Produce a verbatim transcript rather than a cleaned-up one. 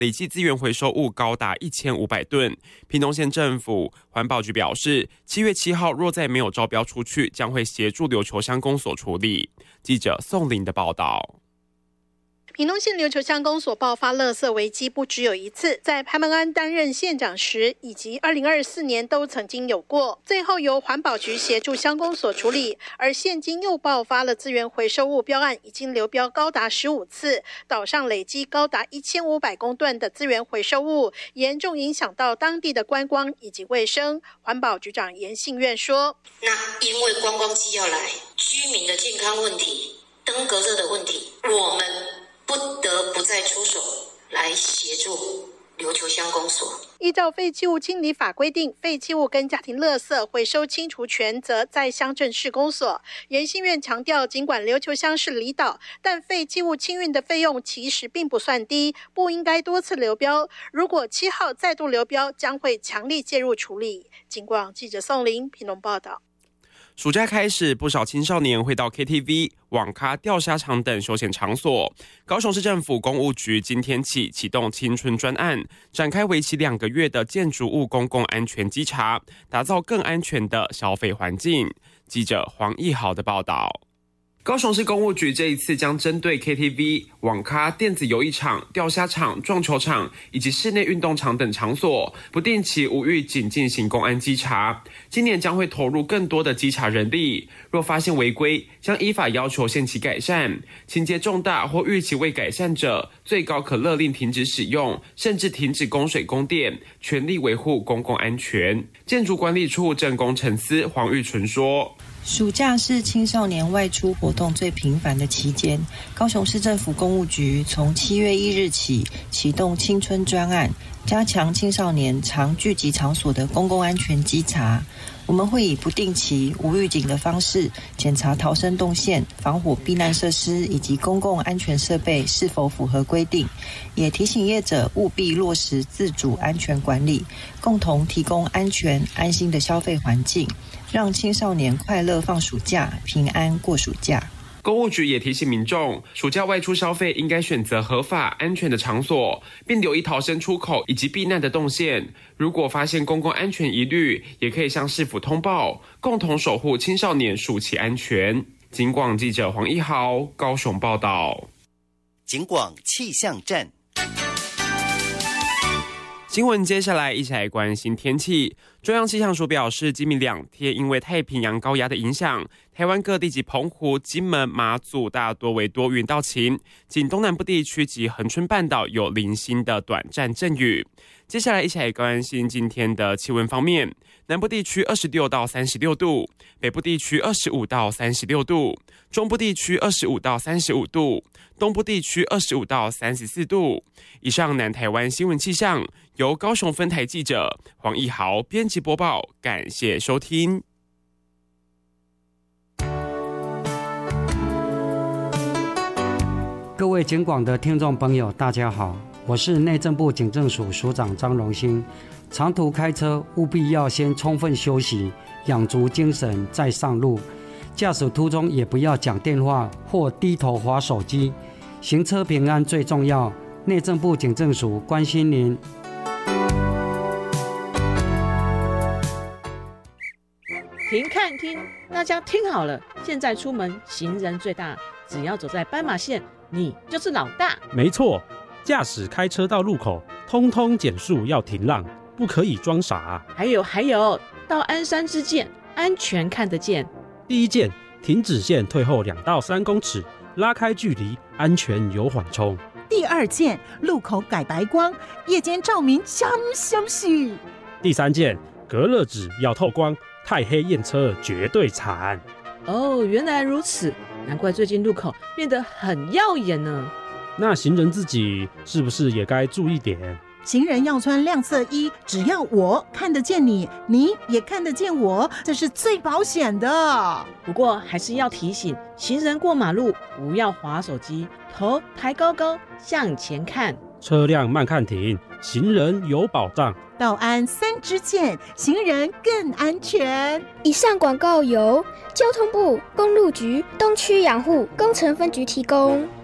累计资源回收物高达一千五百吨。屏东县政府环保局表示，七月七号若再没有招标出去，将会协助琉球乡公所处理。记者宋林的报道。 屏东县琉球乡公所爆发垃圾危机不只有一次，在潘孟安担任县长时以及二零二四年都曾经有过，最后由环保局协助乡公所处理。而现今又爆发了资源回收物标案，已经流标高达十五次，岛上累积高达一千五百公吨的资源回收物，严重影响到当地的观光以及卫生。环保局长严信愿说： 那因为观光机要来，居民的健康问题、登革热的问题，我们不得不再出手来协助琉球乡公所。 依照废弃物清理法规定，废弃物跟家庭垃圾回收清除权责在乡镇市公所。严信愿强调，尽管琉球乡是离岛，但废弃物清运的费用其实并不算低，不应该多次流标。如果七号再度流标，将会强力介入处理。警广记者宋林屏东报道。 暑假开始，不少青少年会到 K T V、网咖、钓虾场等休闲场所。高雄市政府公务局今天起启动青春专案，展开为期两个月的建筑物公共安全稽查，打造更安全的消费环境。记者黄义豪的报道。高雄市公务局这一次将针对 K T V、网咖、电子游艺场、钓虾场、撞球场以及室内运动场等场所，不定期无预警进行公安稽查。今年将会投入更多的稽查人力，若发现违规，将依法要求限期改善。情节重大或逾期未改善者，最高可勒令停止使用，甚至停止供水供电，全力维护公共安全。建筑管理处正工程司黄玉纯说： 暑假是青少年外出活动最频繁的期间，高雄市政府公务局从七月一日起启动青春专案，加强青少年常聚集场所的公共安全稽查。我们会以不定期、无预警的方式检查逃生动线、防火避难设施以及公共安全设备是否符合规定，也提醒业者务必落实自主安全管理，共同提供安全、安心的消费环境，让青少年快乐放暑假，平安过暑假。 公务局也提醒民众，暑假外出消费应该选择合法、安全的场所，并留意逃生出口以及避难的动线。如果发现公共安全疑虑，也可以向市府通报，共同守护青少年暑期安全。警广记者黄一豪高雄报道。 警广气象站。 新闻接下来一起来关心天气。中央气象署表示，今明两天因为太平洋高压的影响，台湾各地及澎湖、金门、马祖大多为多云到晴，仅东南部地区及恒春半岛有零星的短暂阵雨。接下来一起来关心今天的气温方面，南部地区二十六到三十六度，北部地区二十五到三十六度，中部地区二十五到三十五度，东部地区二十五到三十四度。以上南台湾新闻气象由高雄分台记者黄义豪编辑播报，感谢收听。 各位警广的听众朋友，大家好，我是内政部警政署署长张荣兴。长途开车务必要先充分休息，养足精神再上路。驾驶途中也不要讲电话或低头滑手机，行车平安最重要。内政部警政署关心您。 停看听，大家听好了，现在出门行人最大，只要走在斑马线，你就是老大。 没错，驾驶开车到路口，通通减速要停让，不可以装傻。 还有还有，到鞍山之箭，安全看得见。 第一件，停止线退后两到三公尺，拉开距离，安全有缓冲。 第二件，路口改白光，夜间照明香香喜。 第三件，隔热纸要透光，太黑验车绝对惨。 哦，原来如此，难怪最近路口变得很耀眼呢。 那行人自己是不是也该注意点？ 行人要穿亮色衣，只要我看得见你，你也看得见我，这是最保险的。 不过还是要提醒行人过马路不要滑手机，头抬高高向前看， 车辆慢看停，行人有保障。 道安三支箭，行人更安全。 以上广告由交通部公路局东区养护工程分局提供。